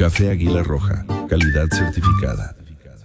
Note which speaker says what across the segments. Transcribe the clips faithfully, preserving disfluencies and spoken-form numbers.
Speaker 1: Café Águila Roja, calidad certificada.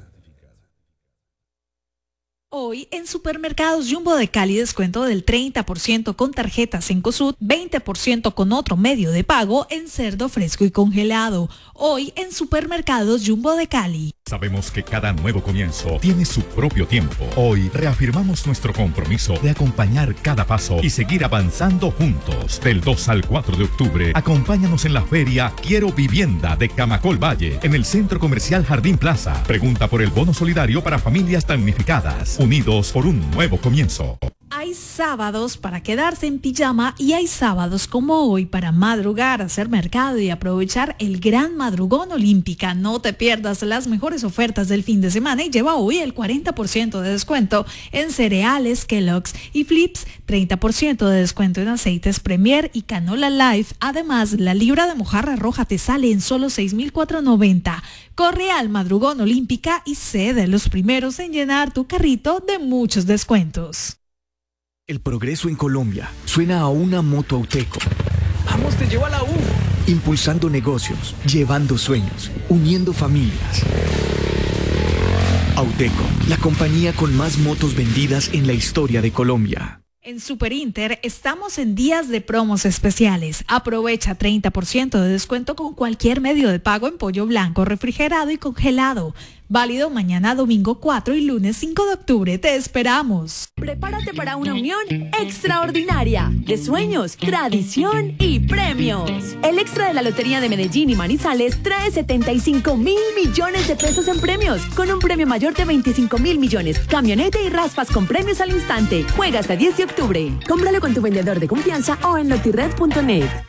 Speaker 2: Hoy en Supermercados Jumbo de Cali descuento del treinta por ciento con tarjetas Cencosud, veinte por ciento con otro medio de pago en cerdo fresco y congelado. Hoy en Supermercados Jumbo de Cali.
Speaker 3: Sabemos que cada nuevo comienzo tiene su propio tiempo. Hoy reafirmamos nuestro compromiso de acompañar cada paso y seguir avanzando juntos. Del dos al cuatro de octubre, acompáñanos en la feria Quiero Vivienda de Camacol Valle, en el Centro Comercial Jardín Plaza. Pregunta por el bono solidario para familias damnificadas. Unidos por un nuevo comienzo.
Speaker 2: Hay sábados para quedarse en pijama y hay sábados como hoy para madrugar, hacer mercado y aprovechar el gran madrugón Olímpica. No te pierdas las mejores ofertas del fin de semana y lleva hoy el cuarenta por ciento de descuento en cereales Kellogg's y Flips, treinta por ciento de descuento en aceites Premier y Canola Life. Además, la libra de mojarra roja te sale en solo seis mil cuatrocientos noventa. Corre al madrugón Olímpica y sé de los primeros en llenar tu carrito de muchos descuentos.
Speaker 4: El progreso en Colombia suena a una moto Auteco. ¡Vamos, te llevo a la U! Impulsando negocios, llevando sueños, uniendo familias. Auteco, la compañía con más motos vendidas en la historia de Colombia.
Speaker 2: En Super Inter estamos en días de promos especiales. Aprovecha treinta por ciento de descuento con cualquier medio de pago en pollo blanco, refrigerado y congelado. Válido mañana domingo cuatro y lunes cinco de octubre. Te esperamos.
Speaker 5: Prepárate para una unión extraordinaria de sueños, tradición y premios. El extra de la Lotería de Medellín y Manizales trae setenta y cinco mil millones de pesos en premios, con un premio mayor de veinticinco mil millones, camioneta y raspas con premios al instante. Juega hasta diez de octubre. Cómpralo con tu vendedor de confianza o en lotired punto net.